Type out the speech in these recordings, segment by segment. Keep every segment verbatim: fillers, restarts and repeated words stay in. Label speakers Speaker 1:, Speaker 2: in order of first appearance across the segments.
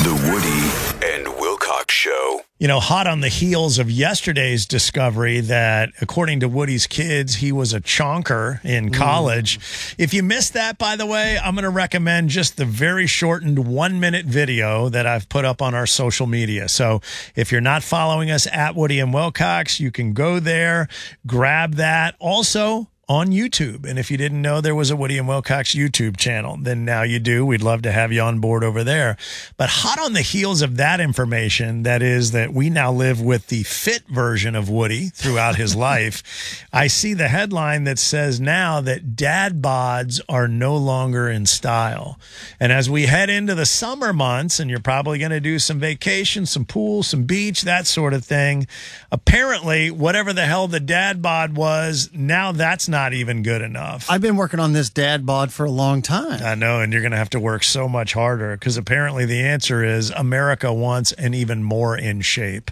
Speaker 1: The Woody and Wilcox Show.
Speaker 2: You know, hot on the heels of yesterday's discovery that, according to Woody's kids, he was a chonker in college. Mm. If you missed that, by the way, I'm going to recommend just the very shortened one-minute video that I've put up on our social media. So if you're not following us at Woody and Wilcox, you can go there, grab that. Also, on YouTube. And if you didn't know there was a Woody and Wilcox YouTube channel, then now you do. We'd love to have you on board over there. But hot on the heels of that information, that is that we now live with the fit version of Woody throughout his life, I see the headline that says now that dad bods are no longer in style. And as we head into the summer months, and you're probably going to do some vacation, some pool, some beach, that sort of thing, apparently whatever the hell the dad bod was, now that's not Not even good enough.
Speaker 3: I've been working on this dad bod for a long time.
Speaker 2: I know, and you're going to have to work so much harder because apparently the answer is America wants an even more in shape.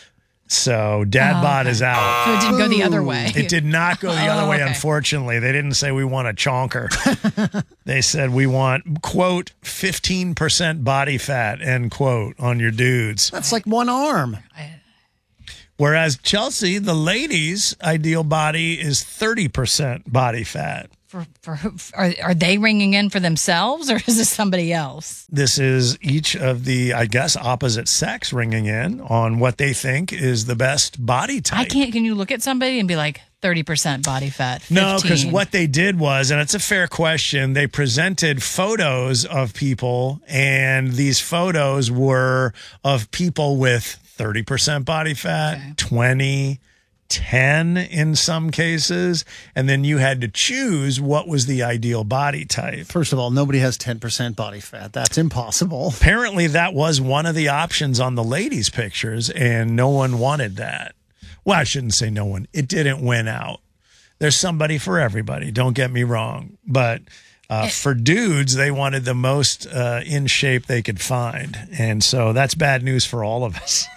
Speaker 2: So dad
Speaker 4: oh,
Speaker 2: bod
Speaker 4: okay.
Speaker 2: is out.
Speaker 4: So it didn't go the other way.
Speaker 2: It did not go the
Speaker 4: oh,
Speaker 2: other way,
Speaker 4: okay.
Speaker 2: unfortunately. They didn't say we want a chonker. They said we want, quote, fifteen percent body fat, end quote, on your dudes.
Speaker 3: That's like one arm.
Speaker 4: I,
Speaker 2: Whereas Chelsea, the ladies' ideal body is thirty percent body fat.
Speaker 4: For, for are, are they ringing in for themselves, or is this somebody else?
Speaker 2: This is each of the, I guess, opposite sex ringing in on what they think is the best body type.
Speaker 4: I can't. Can you look at somebody and be like thirty percent body fat? fifteen?
Speaker 2: No, because what they did was, and it's a fair question, they presented photos of people, and these photos were of people with thirty percent body fat, okay. twenty, ten in some cases, and then you had to choose what was the ideal body type.
Speaker 3: First of all, nobody has ten percent body fat. That's impossible.
Speaker 2: Apparently, that was one of the options on the ladies' pictures, and no one wanted that. Well, I shouldn't say no one. It didn't win out. There's somebody for everybody, don't get me wrong, but Uh, for dudes, they wanted the most uh, in shape they could find. And so that's bad news for all of us.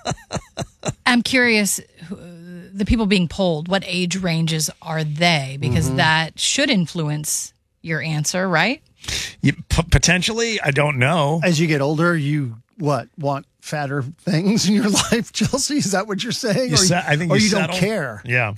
Speaker 4: I'm curious, the people being polled, what age ranges are they? Because mm-hmm. that should influence your answer, right?
Speaker 2: You, p- potentially, I don't know.
Speaker 3: As you get older, you, what, want fatter things in your life, Chelsea? Is that what you're saying?
Speaker 2: You
Speaker 3: or
Speaker 2: sa- I think
Speaker 3: or
Speaker 2: you,
Speaker 3: you don't
Speaker 2: settle.
Speaker 3: care?
Speaker 2: Yeah.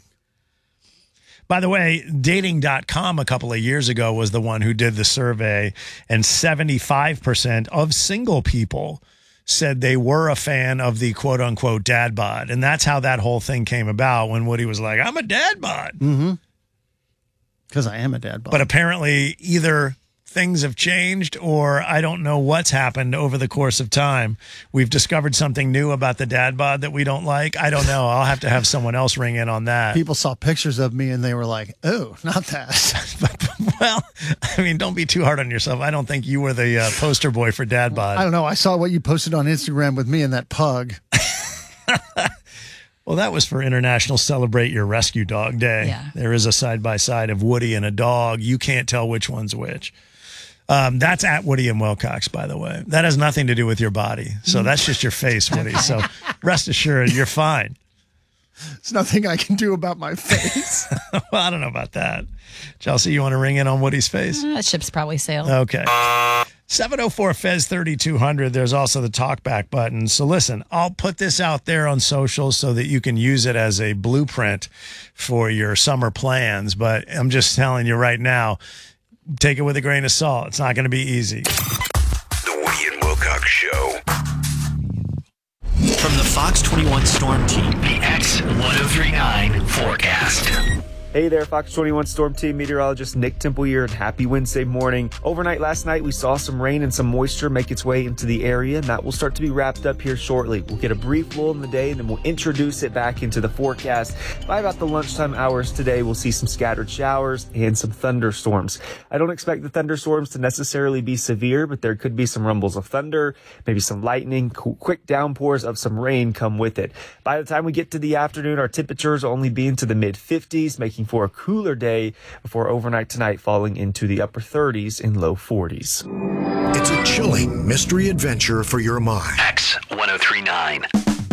Speaker 2: By the way, dating dot com a couple of years ago was the one who did the survey, and seventy-five percent of single people said they were a fan of the quote-unquote dad bod. And that's how that whole thing came about when Woody was like, I'm a dad bod.
Speaker 3: Mm-hmm. Because I am a dad bod.
Speaker 2: But apparently either things have changed or I don't know what's happened over the course of time. We've discovered something new about the dad bod that we don't like. I don't know. I'll have to have someone else ring in on that.
Speaker 3: People saw pictures of me and they were like, oh, not that.
Speaker 2: Well, I mean, don't be too hard on yourself. I don't think you were the uh, poster boy for dad bod.
Speaker 3: I don't know. I saw what you posted on Instagram with me and that pug.
Speaker 2: Well, that was for International Celebrate Your Rescue Dog Day.
Speaker 4: Yeah.
Speaker 2: There is a side-by-side of Woody and a dog. You can't tell which one's which. Um, that's at Woody and Wilcox, by the way. That has nothing to do with your body. So that's just your face, Woody. Okay. So rest assured, you're fine.
Speaker 3: There's nothing I can do about my face.
Speaker 2: Well, I don't know about that. Chelsea, you want to ring in on Woody's face?
Speaker 4: Uh, that ship's probably sailed.
Speaker 2: Okay. seven oh four F E Z thirty-two hundred. There's also the talkback button. So listen, I'll put this out there on social so that you can use it as a blueprint for your summer plans. But I'm just telling you right now, take it with a grain of salt. It's not going to be easy.
Speaker 1: The Woody and Wilcox Show.
Speaker 5: From the Fox twenty-one Storm Team, the X one oh three nine forecast.
Speaker 6: Hey there, Fox twenty-one Storm Team meteorologist Nick Temple here, and happy Wednesday morning. Overnight last night, we saw some rain and some moisture make its way into the area, and that will start to be wrapped up here shortly. We'll get a brief lull in the day, and then we'll introduce it back into the forecast. By about the lunchtime hours today, we'll see some scattered showers and some thunderstorms. I don't expect the thunderstorms to necessarily be severe, but there could be some rumbles of thunder, maybe some lightning, quick downpours of some rain come with it. By the time we get to the afternoon, our temperatures will only be into the mid fifties, making for a cooler day before overnight tonight falling into the upper thirties and low forties.
Speaker 1: It's a chilling mystery adventure for your mind.
Speaker 5: X one oh three nine.